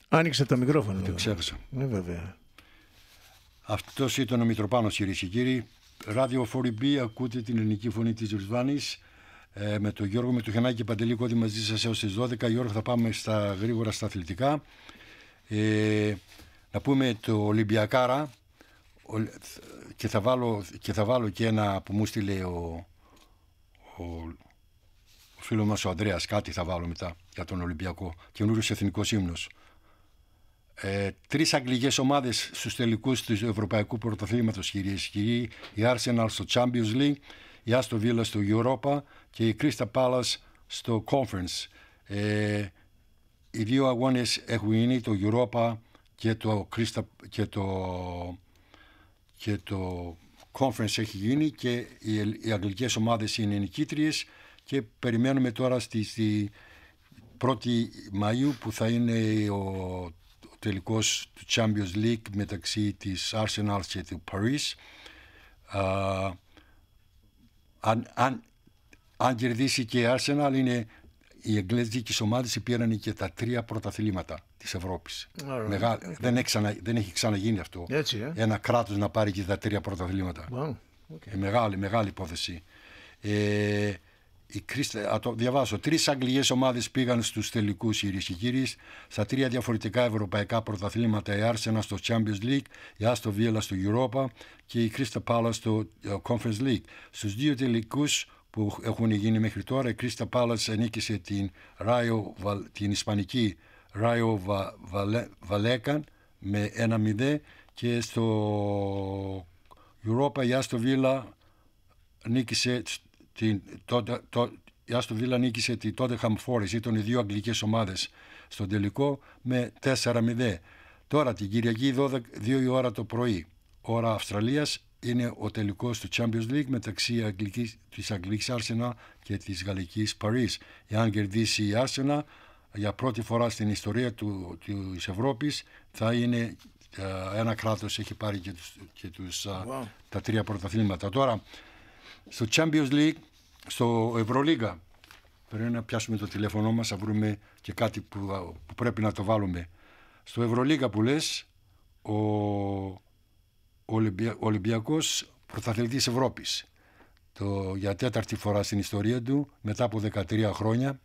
Άνοιξε το μικρόφωνο. Το ξέχασα. Βέβαια. Αυτός ήταν ο Μητροπάνος, κυρίες και κύριοι. Ράδιο 4B, ακούτε την ελληνική φωνή της Ρουσβάνης. Με τον Γιώργο, με τον Χενάκη και Παντελή Κώδη μαζί σας έως τις 12. Γιώργο, θα πάμε γρήγορα στα αθλητικά. Να πούμε το Ολυμπιακάρα και θα βάλω και ένα που μου στείλε ο φίλος μας ο Ανδρέας. Κάτι θα βάλω μετά για τον Ολυμπιακό. Καινούριος εθνικός ύμνος. 3 αγγλικές ομάδες στους τελικούς του Ευρωπαϊκού Πρωταθλήματος, κυρίες και κύριοι. Η Arsenal στο Champions League, η Aston Villa στο Europa και η Crystal Palace στο Conference. Οι δύο αγώνες έχουν γίνει, το Europa και το Conference έχει γίνει και οι αγγλικές ομάδες είναι νικήτριες και περιμένουμε τώρα στη 1η Μαΐου που θα είναι ο τελικός του Champions League μεταξύ της Arsenal και του Paris. Αν κερδίσει και η Arsenal, είναι οι εγγλέζικες ομάδες πήραν και τα 3 πρωταθλήματα της Ευρώπης. Δεν έχει ξαναγίνει αυτό. Έτσι, ένα κράτος να πάρει και τα 3 πρωταθλήματα. Wow. Μεγάλη υπόθεση. Το διαβάσω. 3 αγγλικές ομάδες πήγαν στους τελικούς, κυρίες και κύριοι, στα 3 διαφορετικά ευρωπαϊκά πρωταθλήματα. Η Arsenal στο Champions League, η Aston Villa στο Europa και η Crystal Palace στο Conference League. Στους 2 τελικούς που έχουν γίνει μέχρι τώρα, η Crystal Palace νίκησε την ισπανική Rayo Vallecano με 1-0 και στο Europa η Aston Villa νίκησε η Aston Villa νίκησε τη Tottenham Forest. Ήταν οι 2 αγγλικές ομάδες στον τελικό με 4-0. Τώρα την Κυριακή 2 η ώρα το πρωί, ώρα Αυστραλίας, είναι ο τελικός του Champions League μεταξύ της αγγλικής Arsenal και της γαλλικής Paris. Εάν κερδίσει η Arsenal, για πρώτη φορά στην ιστορία της Ευρώπης θα είναι ένα κράτος έχει πάρει τα 3 πρωταθλήματα. Τώρα στο Champions League, στο Ευρωλίγκα, πρέπει να πιάσουμε το τηλέφωνο μας, θα βρούμε και κάτι που πρέπει να το βάλουμε. Στο Ευρωλίγκα που λες, ο Ολυμπιακός πρωταθλητής Ευρώπης. Για 4η φορά στην ιστορία του, μετά από 13 χρόνια,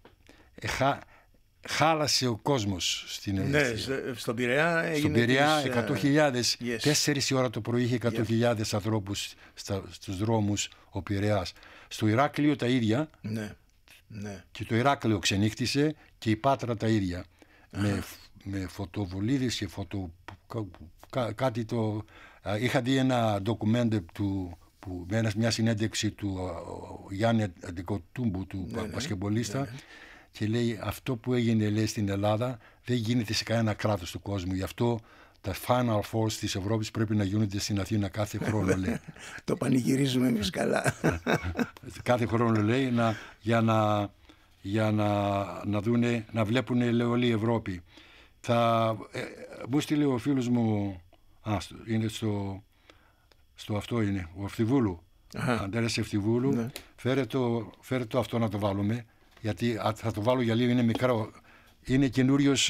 χάλασε ο κόσμος στον Πειραιά. Στον Πειραιά 100.000, 4 η ώρα το πρωί είχε 100.000 ανθρώπους στους δρόμους ο Πειραιάς. Στο Ηράκλειο τα ίδια, και το Ηράκλειο ξενύχτησε και η Πάτρα τα ίδια. Με φωτοβολίδες και κάτι το... Είχα δει ένα ντοκουμέντε με μια συνέντευξη του Γιάννη Αντικοτούμπου, του μπασκετμπολίστα, και λέει αυτό που έγινε, λέει, στην Ελλάδα δεν γίνεται σε κανένα κράτος του κόσμου. Γι' αυτό τα Final Four της Ευρώπης πρέπει να γίνονται στην Αθήνα κάθε χρόνο, λέει. Το πανηγυρίζουμε εμείς καλά. Κάθε χρόνο, λέει, για να δούνε, να βλέπουν, λέει, όλη η Ευρώπη. Μου στείλε ο φίλος μου, είναι στο αυτό είναι, ο Ευθυβούλου, Αντέρας Ευθυβούλου, ναι. Φέρε το αυτό να το βάλουμε, γιατί θα το βάλω για λίγο, είναι μικρό, είναι καινούριος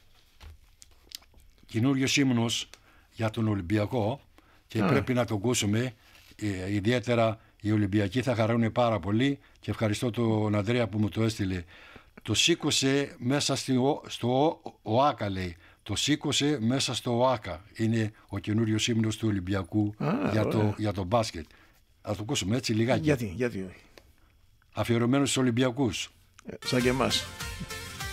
ύμνος για τον Ολυμπιακό και πρέπει να το ακούσουμε, ιδιαίτερα οι Ολυμπιακοί θα χαρούν πάρα πολύ και ευχαριστώ τον Ανδρέα που μου το έστειλε. Το σήκωσε μέσα στο ΟΑΚΑ, λέει. Το σήκωσε μέσα στο ΟΑΚΑ. Είναι ο καινούριος ύμνος του Ολυμπιακού για το μπάσκετ. Θα το ακούσουμε έτσι λιγάκι. Γιατί όχι. Αφιερωμένος στους Ολυμπιακούς. Σαν και εμάς.